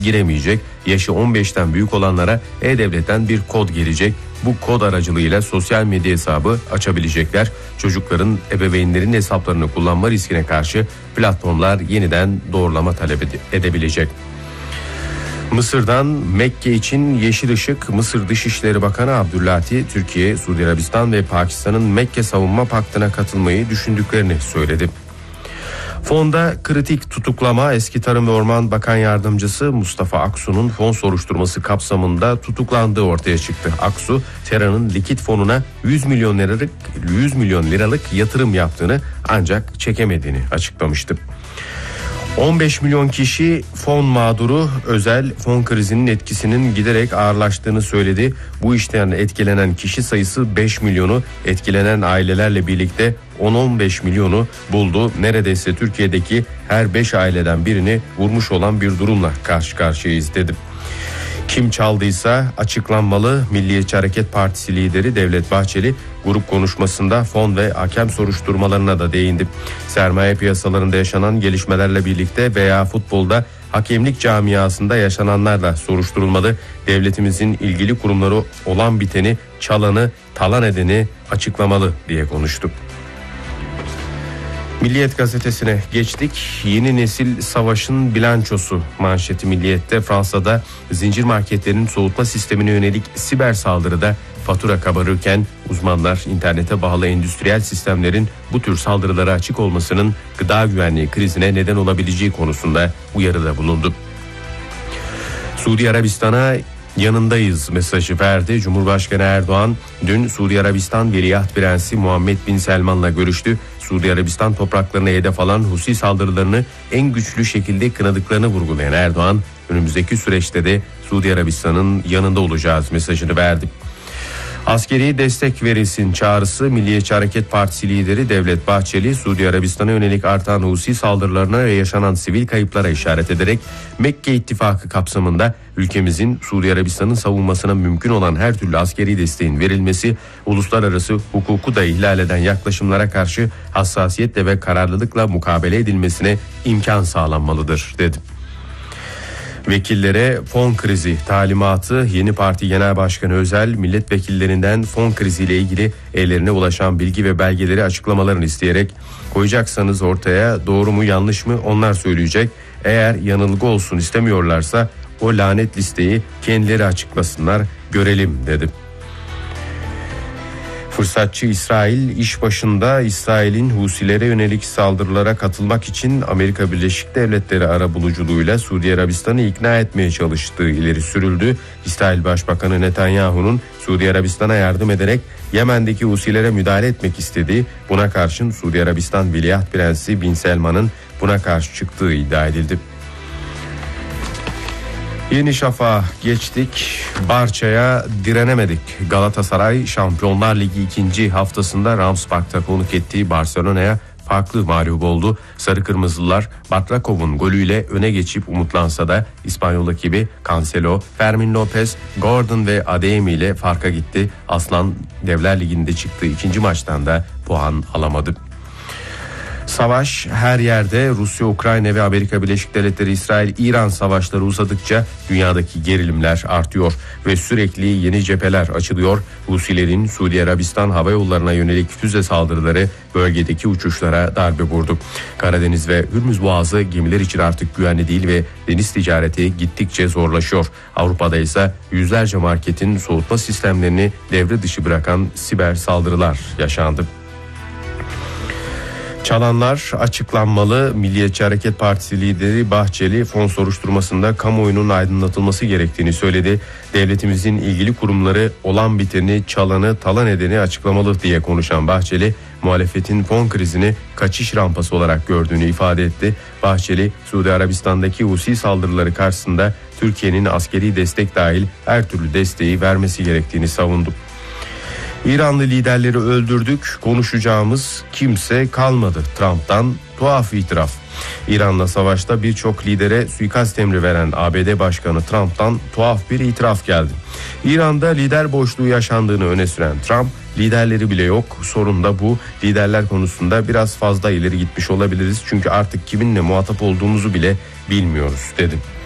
giremeyecek. Yaşı 15'ten büyük olanlara E-Devlet'ten bir kod gelecek. Bu kod aracılığıyla sosyal medya hesabı açabilecekler. Çocukların ebeveynlerin hesaplarını kullanma riskine karşı platformlar yeniden doğrulama talep edebilecek. Mısır'dan Mekke için yeşil ışık. Mısır Dışişleri Bakanı Abdülati, Türkiye, Suudi Arabistan ve Pakistan'ın Mekke Savunma Paktı'na katılmayı düşündüklerini söyledi. Fonda kritik tutuklama. Eski Tarım ve Orman Bakan Yardımcısı Mustafa Aksu'nun fon soruşturması kapsamında tutuklandığı ortaya çıktı. Aksu, Tera'nın likit fonuna 100 milyon liralık yatırım yaptığını ancak çekemediğini açıklamıştı. 15 milyon kişi fon mağduru. Özel fon krizinin etkisinin giderek ağırlaştığını söyledi. Bu işten etkilenen kişi sayısı 5 milyonu, etkilenen ailelerle birlikte 10-15 milyonu buldu. Neredeyse Türkiye'deki her 5 aileden birini vurmuş olan bir durumla karşı karşıyayız dedi. Kim çaldıysa açıklanmalı. Milliyetçi Hareket Partisi lideri Devlet Bahçeli grup konuşmasında fon ve hakem soruşturmalarına da değindi. Sermaye piyasalarında yaşanan gelişmelerle birlikte veya futbolda hakemlik camiasında yaşananlarla soruşturulmalı. Devletimizin ilgili kurumları olan biteni, çalanı, talan edeni açıklamalı diye konuştu. Milliyet gazetesine geçtik. Yeni nesil savaşın bilançosu manşeti Milliyet'te. Fransa'da zincir marketlerin soğutma sistemine yönelik siber saldırıda fatura kabarırken uzmanlar internete bağlı endüstriyel sistemlerin bu tür saldırılara açık olmasının gıda güvenliği krizine neden olabileceği konusunda uyarıda bulundu. Suudi Arabistan'a yanındayız mesajı verdi. Cumhurbaşkanı Erdoğan dün Suudi Arabistan Veliaht Prensi Muhammed Bin Selman'la görüştü. Suudi Arabistan topraklarına hedef alan Husi saldırılarını en güçlü şekilde kınadıklarını vurgulayan Erdoğan, önümüzdeki süreçte de Suudi Arabistan'ın yanında olacağız mesajını verdi. Askeri destek verilsin çağrısı. Milliyetçi Hareket Partisi lideri Devlet Bahçeli, Suudi Arabistan'a yönelik artan Husi saldırılarına ve yaşanan sivil kayıplara işaret ederek Mekke İttifakı kapsamında ülkemizin Suudi Arabistan'ın savunmasına mümkün olan her türlü askeri desteğin verilmesi, uluslararası hukuku da ihlal eden yaklaşımlara karşı hassasiyetle ve kararlılıkla mukabele edilmesine imkan sağlanmalıdır dedi. Vekillere fon krizi talimatı. Yeni Parti Genel Başkanı Özel, milletvekillerinden fon kriziyle ilgili ellerine ulaşan bilgi ve belgeleri açıklamalarını isteyerek, koyacaksanız ortaya doğru mu yanlış mı onlar söyleyecek. Eğer yanılgı olsun istemiyorlarsa o lanet listeyi kendileri açıklasınlar, görelim dedi. Fırsatçı İsrail iş başında. İsrail'in Husilere yönelik saldırılara katılmak için Amerika Birleşik Devletleri arabuluculuğuyla Suudi Arabistan'ı ikna etmeye çalıştığı ileri sürüldü. İsrail Başbakanı Netanyahu'nun Suudi Arabistan'a yardım ederek Yemen'deki Husilere müdahale etmek istediği, buna karşın Suudi Arabistan Veliaht Prensi Bin Selman'ın buna karşı çıktığı iddia edildi. Yeni Şafak'a geçtik. Barça'ya direnemedik. Galatasaray Şampiyonlar Ligi 2. haftasında Rams Park'ta konuk ettiği Barcelona'ya farklı mağlup oldu. Sarı Kırmızılılar Batrakov'un golüyle öne geçip umutlansa da İspanyol ekibi Cancelo, Fermin Lopez, Gordon ve Adeyemi ile farka gitti. Aslan Devler Ligi'nde çıktığı 2. maçtan da puan alamadı. Savaş her yerde. Rusya, Ukrayna ve Amerika Birleşik Devletleri, İsrail-İran savaşları uzadıkça dünyadaki gerilimler artıyor ve sürekli yeni cepheler açılıyor. Husilerin Suudi Arabistan hava yollarına yönelik füze saldırıları bölgedeki uçuşlara darbe vurdu. Karadeniz ve Hürmüz Boğazı gemiler için artık güvenli değil ve deniz ticareti gittikçe zorlaşıyor. Avrupa'da ise yüzlerce marketin soğutma sistemlerini devre dışı bırakan siber saldırılar yaşandı. Çalanlar açıklanmalı. Milliyetçi Hareket Partisi lideri Bahçeli fon soruşturmasında kamuoyunun aydınlatılması gerektiğini söyledi. Devletimizin ilgili kurumları olan biteni, çalanı, talan edeni açıklamalı diye konuşan Bahçeli, muhalefetin fon krizini kaçış rampası olarak gördüğünü ifade etti. Bahçeli, Suudi Arabistan'daki Husi saldırıları karşısında Türkiye'nin askeri destek dahil her türlü desteği vermesi gerektiğini savundu. İranlı liderleri öldürdük, konuşacağımız kimse kalmadı. Trump'tan tuhaf itiraf. İran'la savaşta birçok lidere suikast emri veren ABD Başkanı Trump'tan tuhaf bir itiraf geldi. İran'da lider boşluğu yaşandığını öne süren Trump, liderleri bile yok, sorun da bu. Liderler konusunda biraz fazla ileri gitmiş olabiliriz çünkü artık kiminle muhatap olduğumuzu bile bilmiyoruz dedi.